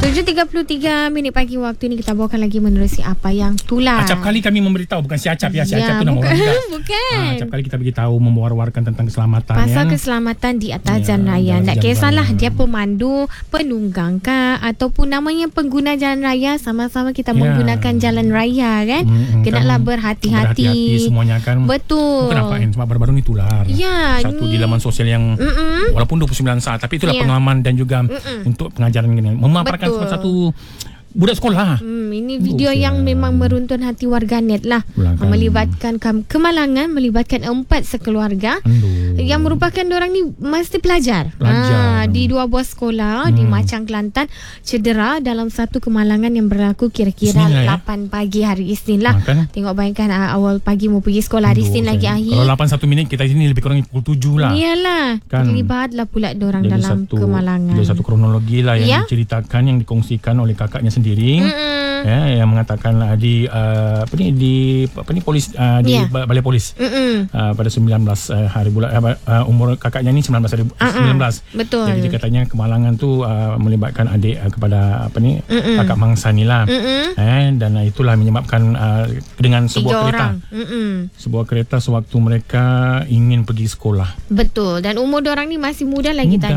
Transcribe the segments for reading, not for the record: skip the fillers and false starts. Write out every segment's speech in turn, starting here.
7.33 pagi waktu ni, kita bawakan lagi menerusi apa yang tular. Acap kali kami memberitahu, bukan si Acap ya. Si Acap tu nama orang juga. Bukan. Acap kali kita beritahu, memwar-warkan tentang keselamatan. Pasal keselamatan di atas jalan raya. Tak kisahlah dia pemandu, penunggang kah, ataupun namanya pengguna jalan raya, sama-sama kita menggunakan jalan raya kan. Kenalah berhati-hati semuanya kan. Betul. Kenapa sebab baru-baru ni tular. Satu di laman sosial yang walaupun 29 saat, tapi itulah pengalaman dan juga untuk pengajaran ini. Memaparkan satu budak sekolah. Ini video yang memang meruntun hati warganet lah. Melibatkan kemalangan, melibatkan 4 sekeluarga yang merupakan diorang ni mesti pelajar. Di 2 buah sekolah di Machang, Kelantan, cedera dalam satu kemalangan yang berlaku kira-kira 8 pagi hari Isnin lah. Tengok bayangkan awal pagi mau pergi sekolah hari Isnin lagi akhir. Kalau 8 1 minit kita sini lebih kurang pukul 7 lah. Iyalah kan. Terlibatlah pula diorang dalam kemalangan. Jadi satu kronologi lah yang diceritakan, yang dikongsikan oleh kakaknya sendiri. Yang mengatakan di polis di balai polis pada 19 hari bulan umur kakaknya ni 19 hari 19. Betul. Jadi dia katanya kemalangan tu melibatkan adik kepada kakak mangsa ni lah. Dan itulah menyebabkan dengan sebuah kereta. Sebuah kereta sewaktu mereka ingin pergi sekolah. Betul. Dan umur diorang ni masih muda lagi tadi.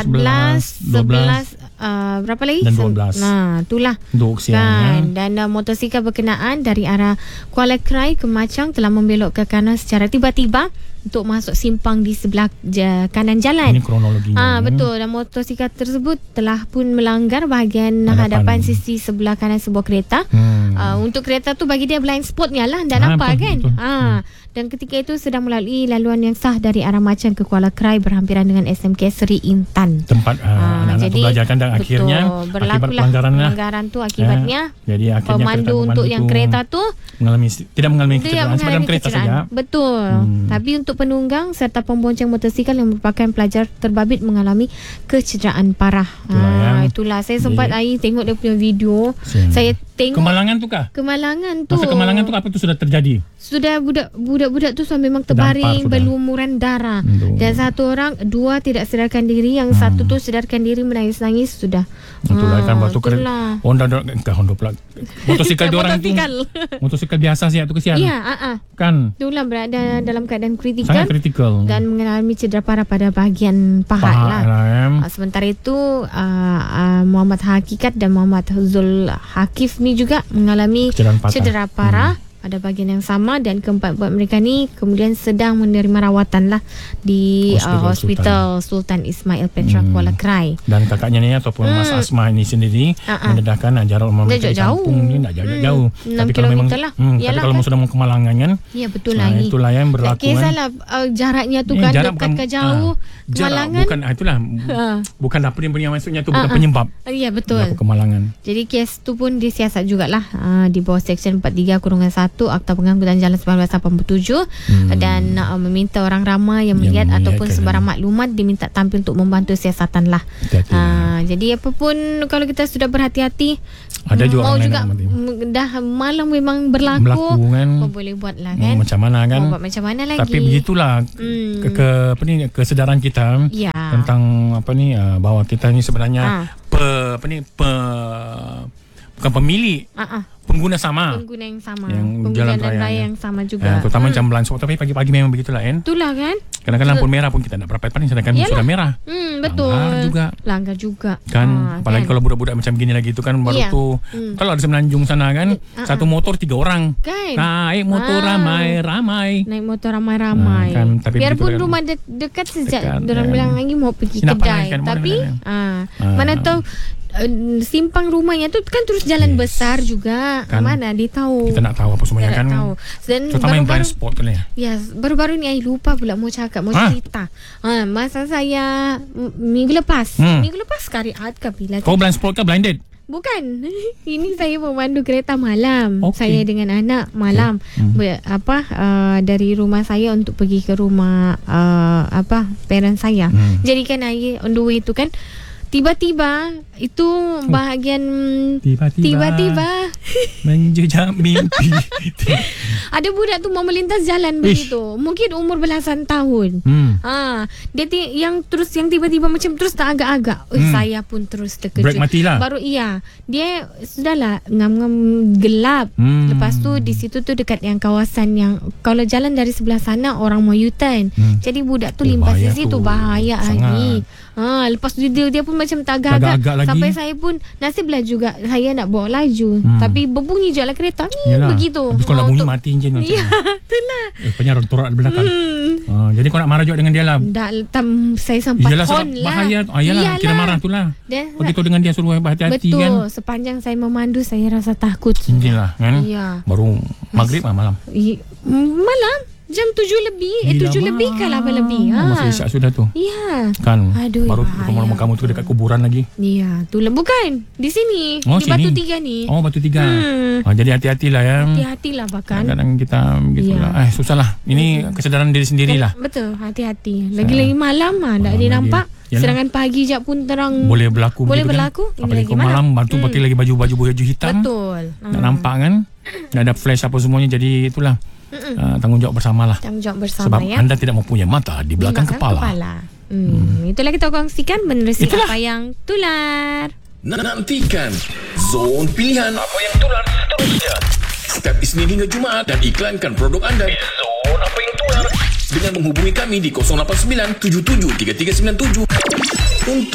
14, 11, berapa lagi? Dan 12. Nah, itulah. Kan. Dan motosikal berkenaan dari arah Kuala Krai ke Machang telah membelok ke kanan secara tiba-tiba untuk masuk simpang di sebelah kanan jalan. Ini kronologinya. Betul. Dan motosikal tersebut telah pun melanggar bahagian hadapan sisi sebelah kanan sebuah kereta. Untuk kereta tu bagi dia blind spotnya lah, tak nampak kan. Dan ketika itu sedang melalui laluan yang sah dari arah Machang ke Kuala Krai berhampiran dengan SMK Seri Intan. Tempat anak-anak tu belajarkan dan akhirnya akibat pelanggaran tu akibatnya jadi akhirnya pemandu untuk yang kereta tu tidak mengalami kecederaan dalam kereta saja. Betul. Tapi untuk penunggang serta pembonceng motosikal yang merupakan pelajar terbabit mengalami kecederaan parah. Itulah saya sempat tengok dia punya video. Saya tengok kemalangan tu kah? Kemalangan tu. Masa kemalangan tu apa tu sudah terjadi? Sudah budak-budak tu memang terbaring berlumuran darah. Dan satu orang, 2 tidak sedarkan diri, yang satu tu sedarkan diri menangis-nangis sudah. Itulah kan waktu Honda pula. Motosikal diorang tu. Motosikal biasa saja tu kesian. Kan. Itulah berada dalam keadaan kritikal. Sangat kritikal. Dan mengalami cedera parah pada bahagian paha lah. Sementara itu Muhammad Hakikat dan Muhammad Zul Hakif ni juga mengalami cedera parah pada bahagian yang sama, dan keempat mereka ni kemudian sedang menerima rawatan lah di Hospital Sultan Ismail Petra Kuala Krai. Dan kakaknya ni ataupun Mas Asma ni sendiri mendedahkan jarak mereka di kampung ni tak jauh. 6 tapi kalau memang lah. tapi kalau memang sudah mau kemalangan kan. Ya betul lah. Itulah yang berlaku. Tak kisahlah jaraknya tu kan dekat ke jauh. Kemalangan bukan itulah bukan apa yang maksudnya tu bukan penyebab. Ya betul. Kemalangan. Jadi kes tu pun disiasat jugalah di bawah Seksyen 43-1 Akta Pengangkutan Jalan 1987 dan meminta orang ramai yang melihat ataupun sebarang maklumat diminta tampil untuk membantu siasatan lah. Jadi apapun kalau kita sudah berhati-hati, ada juga mau juga dah malam memang berlaku kan, boleh buat lah kan. Macam mana kan? Buat macam mana lagi. Tapi begitulah kesedaran kita tentang bahawa kita ni sebenarnya bukan pemilik, pengguna yang sama, yang jalan raya yang sama juga. Terutama macam Belansok, tapi pagi-pagi memang begitulah kan. Itulah kan. Kadang-kadang lampu merah pun kita nak berapa paling sedangkan sudah merah. Betul. Langgar juga. Kan apalagi kalau budak-budak macam gini lagi tu kan baru tu kalau ada Semenanjung sana kan satu motor 3 orang. Kan. Naik motor ramai-ramai. Kan, tapi biarpun rumah dekat sejak orang bilang lagi mau pergi kedai. Tapi mana tahu simpang rumahnya tu kan terus jalan besar juga kan, mana dia tahu. Kita nak tahu apa semuanya kan. Dan terutama yang blind spot kan ya. Baru-baru ni saya lupa pula mau cerita. Masa saya minggu lepas kariat ke bila. Kau blind spot ke blinded? Bukan. Ini saya memandu kereta malam. Saya dengan anak malam. Dari rumah saya untuk pergi ke rumah parent saya. Jadi kan on the way tu kan Tiba-tiba itu bahagian tiba-tiba menjejak mimpi. ada budak tu mau melintas jalan begitu. Mungkin umur belasan tahun. Dia yang tiba-tiba macam terus tak agak-agak. Saya pun terus terkejut. Break matilah. Baru dia sudahlah ngam-ngam gelap. Lepas tu di situ tu dekat yang kawasan yang kalau jalan dari sebelah sana orang mau U-turn. Jadi budak tu limpas di situ, bahaya lagi. Lepas tu dia pun macam tak agak-agak lagi. Sampai saya pun nasiblah juga saya nak bawa laju. Tapi berbunyi je lah kereta ni. Begitu. Habis kalau bunyi mati enjin macam. Ya, itulah. Punya torak di belakang. Jadi kau nak marah juga dengan dia lah. Saya sempat hon lah. Bahaya. Iyalah, kira marah tu lah. Begitu dengan dia suruh hati-hati. Betul. Kan? Sepanjang saya memandu saya rasa takut. Enjin lah kan. Ya. Baru maghrib malam. Malam. Jam 7 lebih 7 lebih ke 8 lebih. Masih isyak sudah tu. Ya. Kan. Aduh, baru rumah kamu tu dekat kuburan lagi. Ya. Itulah. Bukan. Di sini. Di sini. Batu 3 ni. Batu 3. Jadi hati-hatilah ya. Hati-hatilah bahkan. Kadang-kadang kita begitulah. Susahlah. Ini kesadaran diri sendirilah. Betul. Hati-hati. Lagi-lagi malam tak ada nampak. Serangan pagi je pun terang. Boleh berlaku. Kan? Apalagi kau malam bantu pakai lagi baju hitam. Betul. Tak nampak kan. Tak ada flash apa semuanya. Jadi itulah. Tanggungjawab bersamalah. Sebab anda tidak mempunyai mata di belakang kepala. Itulah kita kongsikan menerusi apa yang tular. Nantikan Zone Pilihan apa yang tular seterusnya setiap Isnin hingga Jumaat dan iklankan produk anda di Zone Apa Yang Tular dengan menghubungi kami di 089 77 3397 untuk